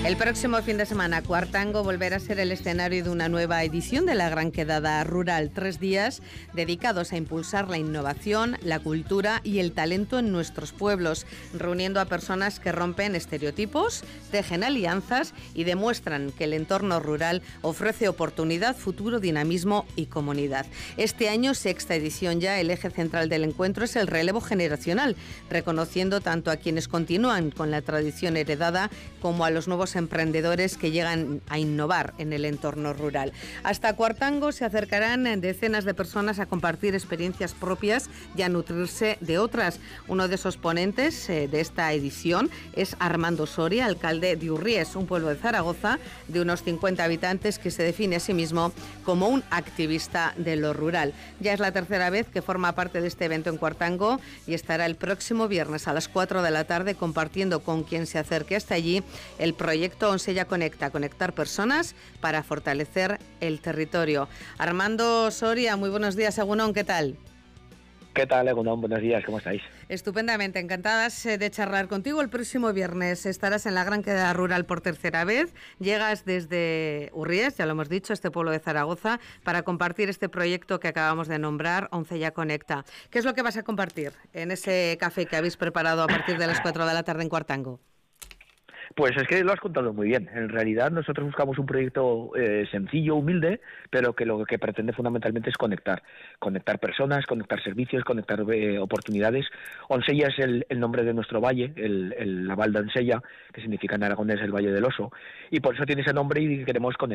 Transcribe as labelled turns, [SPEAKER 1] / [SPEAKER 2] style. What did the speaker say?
[SPEAKER 1] El próximo fin de semana, Cuartango volverá a ser el escenario de una nueva edición de la Gran Quedada Rural. 3 días dedicados a impulsar la innovación, la cultura y el talento en nuestros pueblos, reuniendo a personas que rompen estereotipos, tejen alianzas y demuestran que el entorno rural ofrece oportunidad, futuro, dinamismo y comunidad. Este año, 6ª edición ya, el eje central del encuentro es el relevo generacional, reconociendo tanto a quienes continúan con la tradición heredada como a los nuevos emprendedores que llegan a innovar en el entorno rural. Hasta Cuartango se acercarán decenas de personas a compartir experiencias propias y a nutrirse de otras. Uno de esos ponentes de esta edición es Armando Soria, alcalde de Urries, un pueblo de Zaragoza de unos 50 habitantes que se define a sí mismo como un activista de lo rural. Ya es la 3ª vez que forma parte de este evento en Cuartango y estará el próximo viernes a las 4 de la tarde compartiendo con quien se acerque hasta allí el proyecto Onsella Conecta, conectar personas para fortalecer el territorio. Armando Soria, muy buenos días, Egunon, ¿qué tal?
[SPEAKER 2] ¿Qué tal, Egunon? Buenos días, ¿cómo estáis?
[SPEAKER 1] Estupendamente, encantadas de charlar contigo. El próximo viernes estarás en la Gran Quedada Rural por 3ª vez. Llegas desde Urries, ya lo hemos dicho, este pueblo de Zaragoza, para compartir este proyecto que acabamos de nombrar, Onsella Conecta. ¿Qué es lo que vas a compartir en ese café que habéis preparado a partir de las 4 de la tarde en Cuartango?
[SPEAKER 2] Pues es que lo has contado muy bien. En realidad nosotros buscamos un proyecto sencillo, humilde, pero que lo que pretende fundamentalmente es conectar personas, conectar servicios, conectar oportunidades. Onsella es el nombre de nuestro valle, la Val de Onsella, que significa en aragonés el Valle del Oso, y por eso tiene ese nombre y queremos conectar